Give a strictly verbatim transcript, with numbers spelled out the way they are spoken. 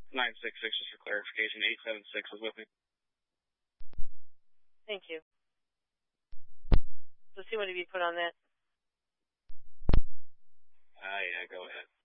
nine six six, just for clarification. eight seven six is with me. Thank you. Let's see what have you put on that. Ah, uh, yeah, go ahead.